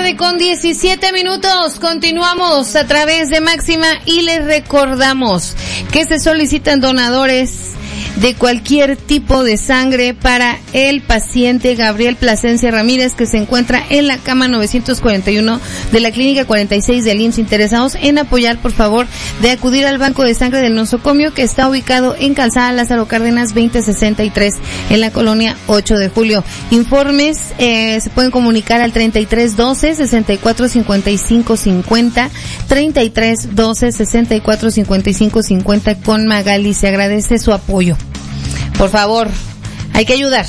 7:17. Continuamos a través de Máxima y les recordamos que se solicitan donadores de cualquier tipo de sangre para el paciente Gabriel Plasencia Ramírez, que se encuentra en la cama 941 de la clínica 46 del IMSS. Interesados en apoyar, por favor, de acudir al banco de sangre del nosocomio, que está ubicado en Calzada Lázaro Cárdenas 2063 en la colonia 8 de julio. Informes se pueden comunicar al 3312 64 55 50, 3312 64 55 50 con Magali. Se agradece su apoyo. Por favor, hay que ayudar.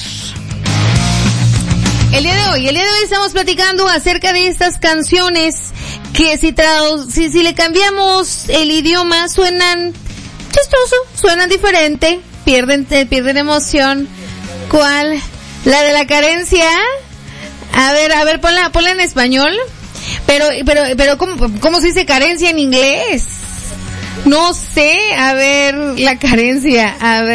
El día de hoy estamos platicando acerca de estas canciones que si le cambiamos el idioma suenan chistoso, suenan diferente, pierden emoción. ¿Cuál? La de la carencia. A ver, ponla en español. Pero ¿cómo se dice carencia en inglés? No sé, a ver, la carencia,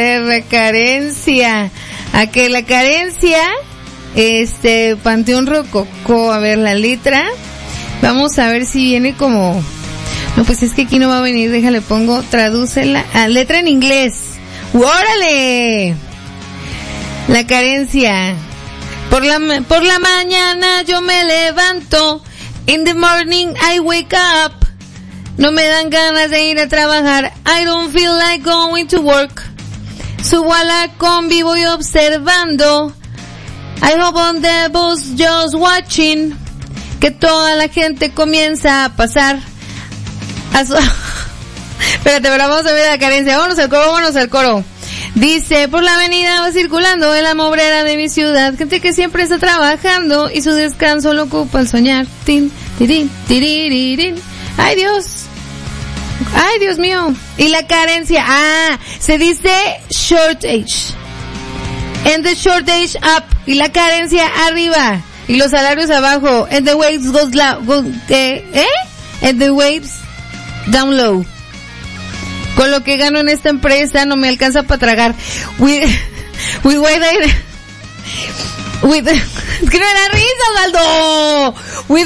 Panteón Rococó, a ver, la letra, vamos a ver si viene como, no, pues es que aquí no va a venir, déjale, tradúcela, letra en inglés, ¡órale! La carencia, por la mañana yo me levanto, in the morning I wake up, no me dan ganas de ir a trabajar. I don't feel like going to work. Subo a la combi, voy observando. I hope on the bus just watching. Que toda la gente comienza a pasar. Espérate, pero vamos a ver la carencia. Vámonos al coro. Dice, por la avenida va circulando en la mobrera de mi ciudad. Gente que siempre está trabajando y su descanso lo ocupa al soñar. Tin, tirin, tiriririn. Ay, Dios mío. Y la carencia, se dice shortage. And the shortage up. Y la carencia arriba. Y los salarios abajo. And the waves goes low. And the waves down low. Con lo que gano en esta empresa no me alcanza para tragar. Es que no era risa, Osvaldo.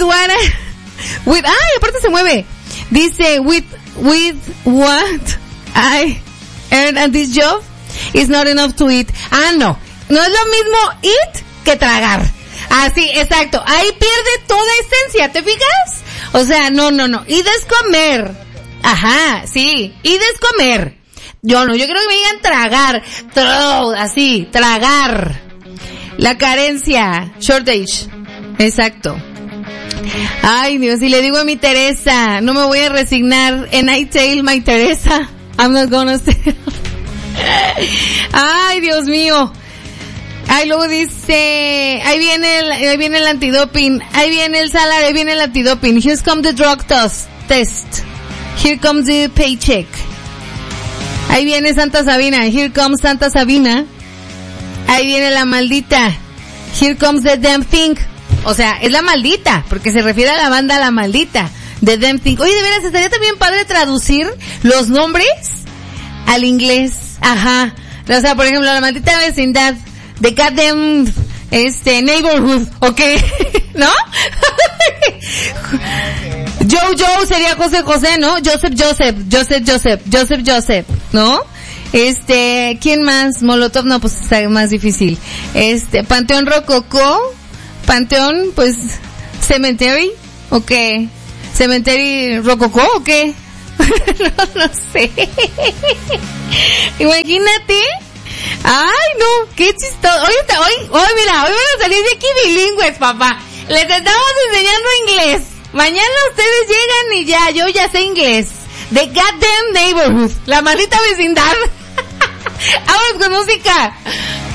Aparte se mueve. Dice, with what I earn at this job is not enough to eat. No es lo mismo eat que tragar. Así, exacto. Ahí pierde toda esencia, ¿te fijas? O sea, no. Y descomer. Ajá, sí. Y descomer. Yo creo que me digan tragar. Así, tragar. La carencia. Shortage. Exacto. Ay, Dios, y le digo a mi Teresa, no me voy a resignar, and I tell my Teresa, I'm not gonna stay. Ay, Dios mío. Ay, luego dice, ahí viene el antidoping, ahí viene el salario, ahí viene el antidoping. Here comes the drug test. Here comes the paycheck. Ahí viene Santa Sabina, here comes Santa Sabina. Ahí viene la maldita. Here comes the damn thing. O sea, es la maldita, porque se refiere a la banda La Maldita, de Damn Thing. Oye, de veras, estaría también padre traducir los nombres al inglés. Ajá. O sea, por ejemplo, La Maldita Vecindad, The Goddamn, Neighborhood, ¿ok? ¿No? Joe sería José, ¿no? Joseph, ¿no? ¿Quién más? Molotov, no, pues está más difícil. Panteón Rococó. Panteón, pues, Cemetery, ¿o qué? Cemetery Rococó, ¿o qué? no sé. Imagínate. Ay, no, qué chistoso. Hoy, mira, hoy van a salir de aquí bilingües, papá. Les estamos enseñando inglés. Mañana ustedes llegan y yo ya sé inglés. The Goddamn Neighborhood, la maldita vecindad. Vamos con música.